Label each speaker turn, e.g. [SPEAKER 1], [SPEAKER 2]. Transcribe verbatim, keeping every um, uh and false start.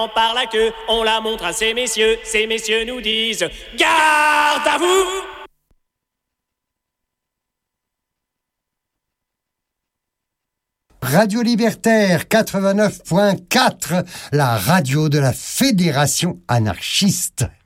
[SPEAKER 1] Par la queue, on la montre à ces messieurs, ces messieurs nous disent garde à vous.
[SPEAKER 2] Radio Libertaire quatre-vingt-neuf point quatre, la radio de la Fédération anarchiste.